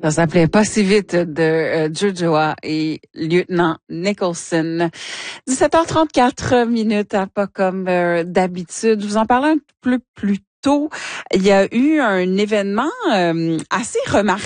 Ça s'appelait Pas si vite de Jojoa et Lieutenant Nicholson. 17h34 minutes, pas comme d'habitude. Je vous en parlais un peu plus tôt. Il y a eu un événement assez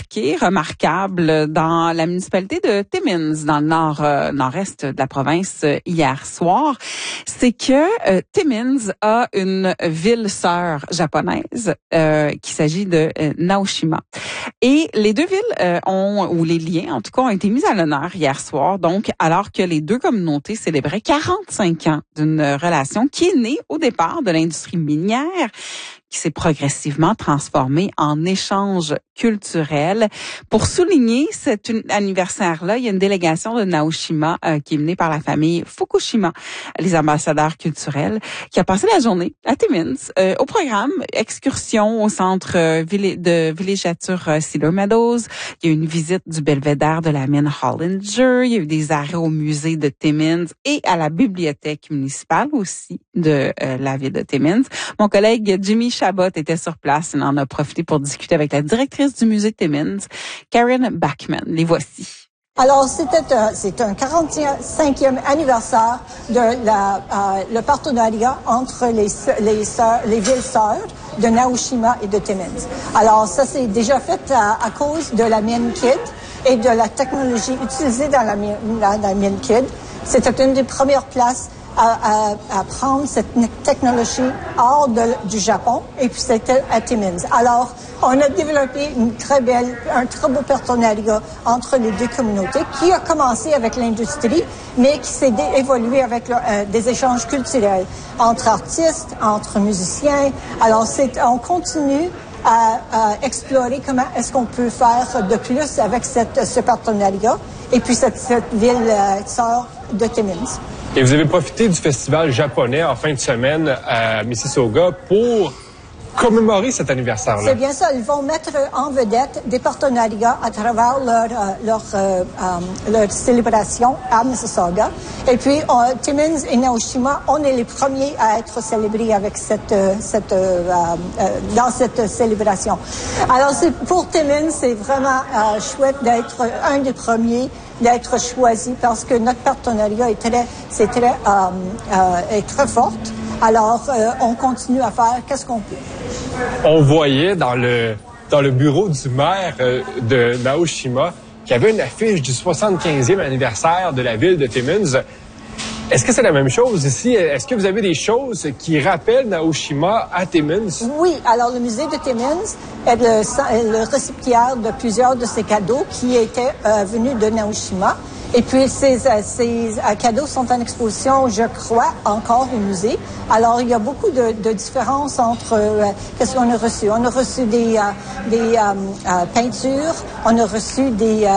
remarquable dans la municipalité de Timmins, dans le nord-est de la province hier soir. C'est que Timmins a une ville sœur japonaise qui s'agit de Naoshima. Et les deux villes ou les liens, en tout cas, ont été mis à l'honneur hier soir. Donc, alors que les deux communautés célébraient 45 ans d'une relation qui est née au départ de l'industrie minière, qui s'est progressivement transformée en échange culturel. Pour souligner cet anniversaire-là, il y a une délégation de Naoshima qui est menée par la famille Fukushima, les ambassadeurs culturels, qui a passé la journée à Timmins. Au programme, excursion au centre de villégiature Cedar Meadows. Il y a eu une visite du belvédère de la mine Hollinger. Il y a eu des arrêts au musée de Timmins et à la bibliothèque municipale aussi de la ville de Timmins. Mon collègue Jimmy Chabot était sur place. Il en a profité pour discuter avec la directrice du musée Timmins, Karen Bachman. Les voici. Alors, c'est un 45e anniversaire de le partenariat entre les villes sœurs de Naoshima et de Timmins. Alors, ça s'est déjà fait à cause de la mine Kidd et de la technologie utilisée dans la mine Kidd. C'était une des premières places à prendre cette technologie hors du Japon, et puis c'était à Timmins. Alors, on a développé un très beau partenariat entre les deux communautés qui a commencé avec l'industrie, mais qui s'est évolué avec des échanges culturels entre artistes, entre musiciens. Alors, on continue à explorer comment est-ce qu'on peut faire de plus avec ce partenariat et puis cette ville sœur de Timmins. Et vous avez profité du festival japonais en fin de semaine à Mississauga pour commémorer cet anniversaire-là. C'est bien ça. Ils vont mettre en vedette des partenariats à travers leur célébration à Mississauga. Et puis, Timmins et Naoshima, on est les premiers à être célébrés avec dans cette célébration. Alors, pour Timmins, c'est vraiment chouette d'être un des premiers, d'être choisi parce que notre partenariat est très forte. Alors, on continue à faire qu'est-ce qu'on peut. On voyait dans le bureau du maire de Naoshima qu'il y avait une affiche du 75e anniversaire de la ville de Timmins. Est-ce que c'est la même chose ici? Est-ce que vous avez des choses qui rappellent Naoshima à Timmins? Oui. Alors, le musée de Timmins est le récipiendaire de plusieurs de ces cadeaux qui étaient venus de Naoshima. Et puis, ces cadeaux sont en exposition, je crois, encore au musée. Alors, il y a beaucoup de différences entre qu'est-ce qu'on a reçu. On a reçu des peintures, on a reçu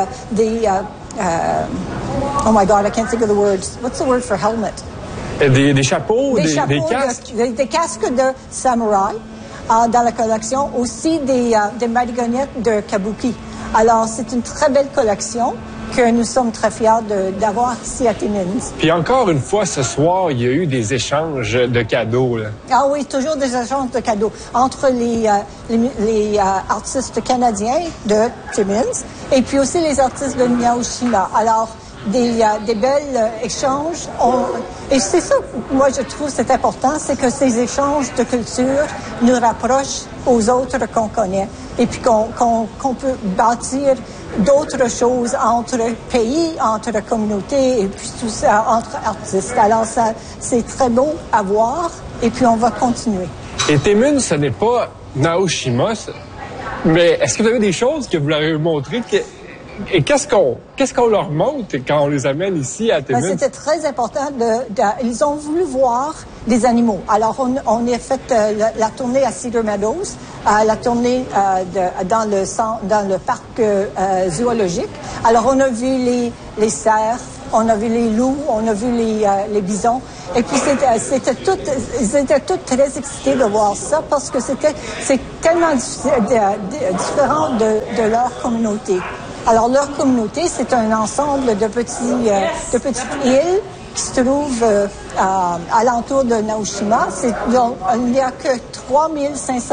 oh my God, I can't think of the words. What's the word for helmet? Des chapeaux, des casques? Des casques de samouraï dans la collection. Aussi des marionnettes de kabuki. Alors, c'est une très belle collection que nous sommes très fiers d'avoir ici à Timmins. Puis encore une fois, ce soir, il y a eu des échanges de cadeaux, là. Ah oui, toujours des échanges de cadeaux entre les artistes canadiens de Timmins et puis aussi les artistes de Naoshima. Alors, des belles échanges. Et c'est ça, moi, je trouve c'est important, c'est que ces échanges de culture nous rapprochent aux autres qu'on connaît et puis qu'on peut bâtir d'autres choses entre pays, entre communautés et puis tout ça, entre artistes. Alors, ça, c'est très beau à voir et puis on va continuer. Et Timmins, ce n'est pas Naoshima, mais est-ce que vous avez des choses que vous leur avez montrées? Et qu'est-ce qu'on leur montre quand on les amène ici à Timmins? C'était très important. Ils ont voulu voir des animaux. Alors, on a fait la tournée à Cedar Meadows, la tournée dans le parc zoologique. Alors, on a vu les cerfs, on a vu les loups, on a vu les bisons. Et puis, ils étaient tous très excités de voir ça parce que c'est tellement différent de leur communauté. Alors, leur communauté, c'est un ensemble de petites îles qui se trouvent alentour de Naoshima. Il n'y a que 3500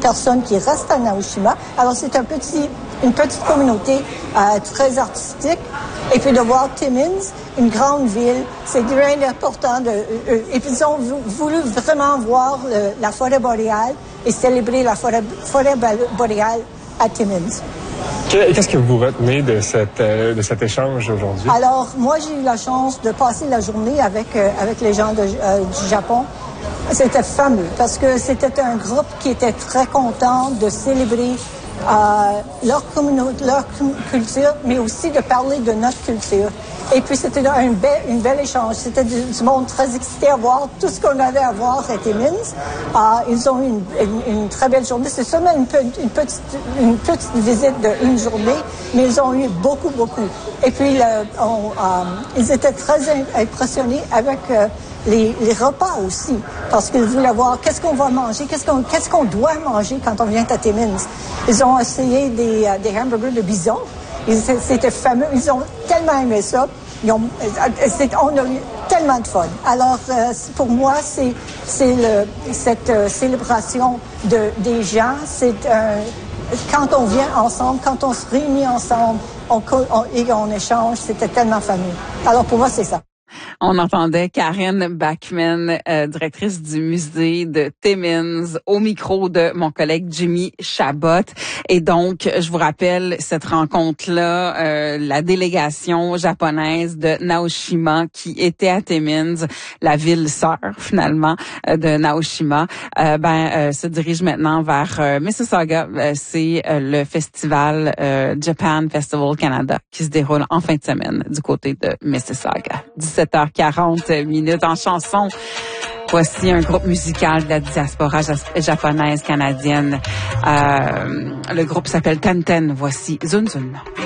personnes qui restent à Naoshima. Alors, c'est une petite communauté très artistique. Et puis de voir Timmins, une grande ville, c'est très important. Et puis ils ont voulu vraiment voir la forêt boréale et célébrer la forêt boréale à Timmins. Qu'est-ce que vous retenez de cet échange aujourd'hui? Alors, moi, j'ai eu la chance de passer la journée avec les gens du Japon. C'était fameux parce que c'était un groupe qui était très content de célébrer leur communauté, leur culture, mais aussi de parler de notre culture. Et puis, c'était un bel échange. C'était du monde très excité à voir tout ce qu'on avait à voir à Timmins. Ils ont eu une très belle journée. C'est seulement une petite visite d'une journée, mais ils ont eu beaucoup. Et puis, ils étaient très impressionnés avec les repas aussi, parce qu'ils voulaient voir qu'est-ce qu'on va manger, qu'est-ce qu'on doit manger quand on vient à Timmins. Ils ont essayé des hamburgers de bison. C'était fameux. Ils ont tellement aimé ça. On a eu tellement de fun. Alors, pour moi, cette célébration des gens, quand on vient ensemble, quand on se réunit ensemble et on échange, c'était tellement fameux. Alors, pour moi, c'est ça. On entendait Karen Bachman, directrice du musée de Timmins, au micro de mon collègue Jimmy Chabot. Et donc, je vous rappelle cette rencontre-là, la délégation japonaise de Naoshima qui était à Timmins, la ville sœur finalement de Naoshima, se dirige maintenant vers Mississauga. C'est le festival Japan Festival Canada qui se déroule en fin de semaine du côté de Mississauga. 17h40 en chanson. Voici un groupe musical de la diaspora japonaise canadienne. Le groupe s'appelle Tenten. Voici Zun Zun.